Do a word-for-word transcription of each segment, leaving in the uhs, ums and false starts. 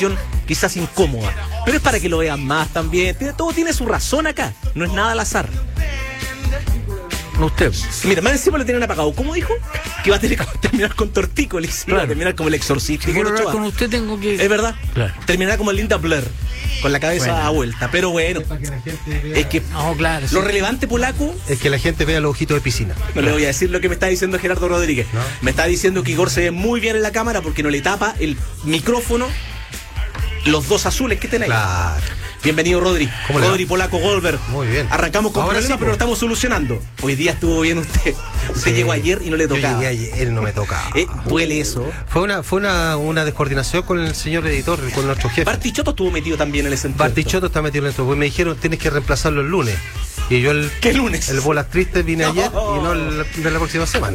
quizás incómoda, pero es para que lo vean más también. Todo tiene su razón acá, no es nada al azar. No usted. Mira, más encima lo tienen apagado. ¿Cómo dijo? Que va a tener que terminar con tortícolis. Claro. Va a terminar como el exorcista. Si quiero hablar con usted tengo que... Es verdad. Claro. Terminará como Linda Blair, con la cabeza Bueno. a vuelta. Pero bueno, es que No, claro. sí. lo relevante, polaco, Es que la gente vea los ojitos de piscina. no le voy a decir lo que me está diciendo Gerardo Rodríguez. ¿No? Me está diciendo que Igor se ve muy bien en la cámara porque no le tapa el micrófono los dos azules que tiene ahí. Claro. Bienvenido, Rodri. ¿Cómo le va? Rodri Polaco Goldberg. Muy bien. Arrancamos con Ahora problemas, sí, pero lo po. estamos solucionando. Hoy día estuvo bien usted. Usted Sí. llegó ayer y no le Yo tocaba. llegué ayer, él no me tocaba. Eh, duele eso. Fue una fue una, una descoordinación con el señor editor, con nuestro jefe. Bartichotto estuvo metido también en ese sentido. Bartichotto está metido en esto, porque me dijeron tienes que reemplazarlo el lunes. Y yo el, ¿Qué lunes? el bolas tristes vine No. ayer y no el de la próxima semana.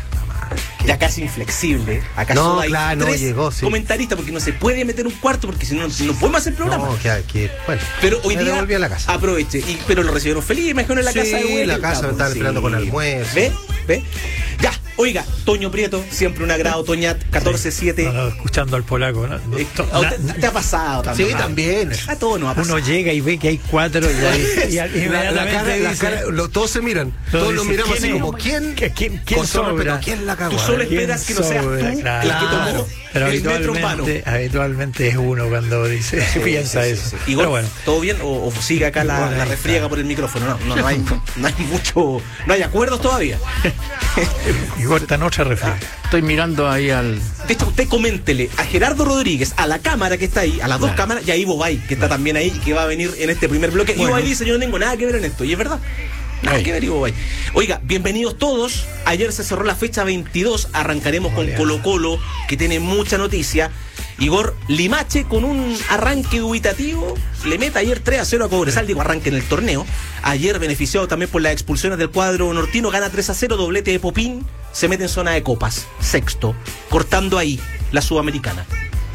Ya casi inflexible. Acá No, solo hay claro, no, tres llegó, sí. comentaristas porque no se puede meter un cuarto porque si no, no podemos hacer programa. No, que, que bueno. Pero hoy me día devolví a la casa. aproveche. Y, pero lo recibieron feliz, me dijeron en la Sí, casa de vuelta. la casa me estaban esperando con almuerzo. ¿Ve? ¿Ve? Ya, oiga, Toño Prieto, siempre un agrado, Toñat, catorce siete. No, no, escuchando al polaco, ¿no? Eh, To- a usted- na- te ha pasado también. Sí, también. A todos nos ha pasado. Uno llega y ve que hay cuatro y, ahí- y al- La, la inmediatamente cara, la dice- cara- lo- todos se miran, todos todos nos dicen, miramos ¿quién así es? como ¿quién? ¿Quién- quién- quién con todo sobra? respeto, ¿quién la cagó? Tú solo eh? esperas que no seas tú sobra? el que Claro. tomó Pero el metro humano. habitualmente, habitualmente es uno cuando dice, piensa Sí, sí, eso. sí. Pero Igual, bueno, ¿todo bien? ¿O, o sigue acá la, Bueno, la ahí refriega está. por el micrófono? No, no, no, hay, no hay mucho, no hay acuerdos todavía. Igor está en otra refriega. Estoy mirando ahí al... De hecho, usted coméntele a Gerardo Rodríguez, a la cámara que está ahí, a las dos Claro. cámaras, y a Ivo Bay, que está también ahí, que va a venir en este primer bloque. Bueno. Ivo Bay dice, yo no tengo nada que ver en esto, y es verdad. Nada Ay. que ver, Ivo Bay. Oiga, bienvenidos todos. Ayer se cerró la fecha veintidós, arrancaremos con Oleada. Colo Colo, que tiene mucha noticia. Igor Limache con un arranque dubitativo le mete ayer tres a cero a Cobresal, digo arranque en el torneo. Ayer beneficiado también por las expulsiones del cuadro nortino, gana tres a cero, doblete de Popín, se mete en zona de copas, sexto, cortando ahí la Sudamericana.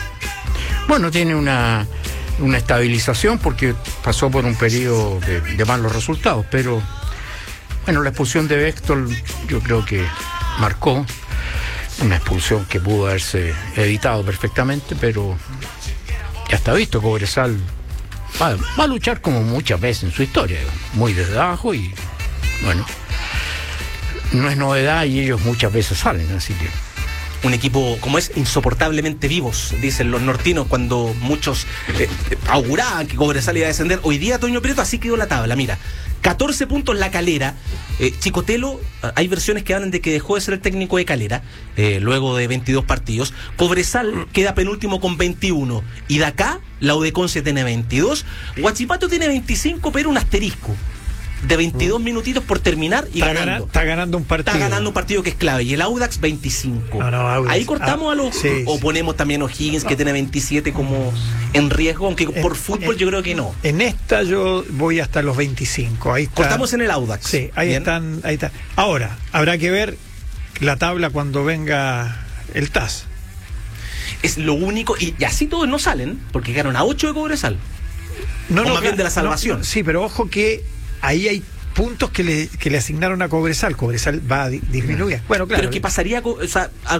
Bueno, tiene una, una estabilización porque pasó por un periodo de, de malos resultados, pero bueno, la expulsión de Bextol yo creo que marcó una expulsión que pudo haberse evitado perfectamente, pero ya está visto, Cobresal va, va a luchar como muchas veces en su historia, muy desde abajo y bueno, no es novedad y ellos muchas veces salen, así que... Un equipo, como es, insoportablemente vivos, dicen los nortinos, cuando muchos eh, eh, auguraban que Cobresal iba a descender. Hoy día, Toño Prieto, así quedó la tabla. Mira, catorce puntos La Calera. Eh, Chicotelo, eh, hay versiones que hablan de que dejó de ser el técnico de Calera, eh, luego de veintidós partidos. Cobresal queda penúltimo con veintiuno. Y de acá, la U D Conce tiene veintidós. Huachipato tiene veinticinco, pero un asterisco de veintidós minutitos por terminar y Está, ganando. gana- está ganando un partido. Está ganando un partido que es clave. Y el Audax veinticinco. No, no, Audax. Ahí cortamos Ah, a los. sí, o sí. ponemos también a O'Higgins, que tiene veintisiete como en riesgo, aunque por En- fútbol en- yo creo que no. En esta yo voy hasta los veinticinco. Ahí está. Cortamos en el Audax. Sí, ahí Bien. están, ahí está. Ahora, habrá que ver la tabla cuando venga el T A S. Es lo único. Y, y así todos no salen, porque quedaron a ocho de Cobresal. No, O más bien de la no, salvación. no, sí, pero ojo que ahí hay puntos que le, que le asignaron a Cobresal. Cobresal va a di- disminuir. Bueno, claro. Pero ¿qué pasaría? co- O sea, a